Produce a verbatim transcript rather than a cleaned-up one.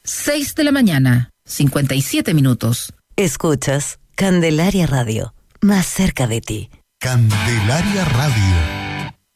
seis de la mañana, cincuenta y siete minutos. Escuchas Candelaria Radio, más cerca de ti. Candelaria Radio.